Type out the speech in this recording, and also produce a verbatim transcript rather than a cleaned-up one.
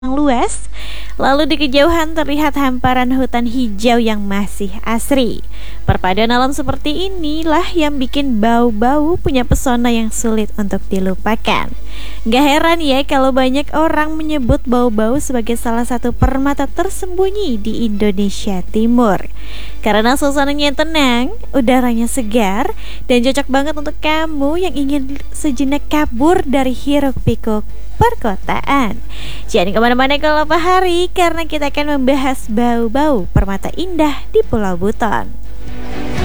luas, lalu di kejauhan terlihat hamparan hutan hijau yang masih asri. Perpaduan alam seperti inilah yang bikin bau-bau punya pesona yang sulit untuk dilupakan. Gak heran ya kalau banyak orang menyebut bau-bau sebagai salah satu permata tersembunyi di Indonesia Timur. Karena suasananya tenang, udaranya segar, dan cocok banget untuk kamu yang ingin sejenak kabur dari hiruk-pikuk perkotaan. Jangan kemana-mana kalau Pak Hari, karena kita akan membahas bau-bau permata indah di Pulau Buton.